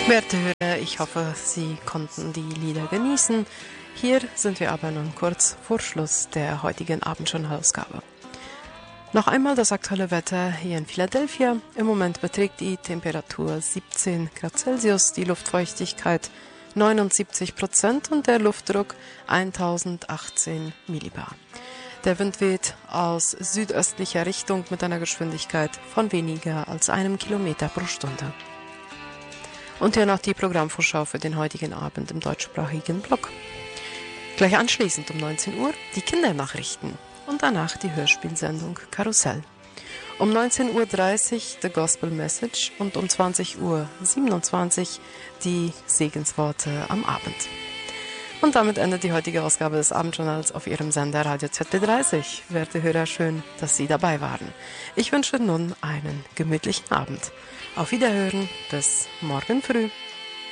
Werte Hörer, ich hoffe, Sie konnten die Lieder genießen. Hier sind wir aber nun kurz vor Schluss der heutigen Abendjournalausgabe. Noch einmal das aktuelle Wetter hier in Philadelphia. Im Moment beträgt die Temperatur 17 Grad Celsius, die Luftfeuchtigkeit 79% und der Luftdruck 1018 Millibar. Der Wind weht aus südöstlicher Richtung mit einer Geschwindigkeit von weniger als 1 Kilometer pro Stunde. Und hier noch die Programmvorschau für den heutigen Abend im deutschsprachigen Block. Gleich anschließend um 19 Uhr die Kindernachrichten und danach die Hörspielsendung Karussell. Um 19.30 Uhr The Gospel Message und um 20.27 Uhr die Segensworte am Abend. Und damit endet die heutige Ausgabe des Abendjournals auf Ihrem Sender Radio ZB30. Werte Hörer, schön, dass Sie dabei waren. Ich wünsche nun einen gemütlichen Abend. Auf Wiederhören, bis morgen früh.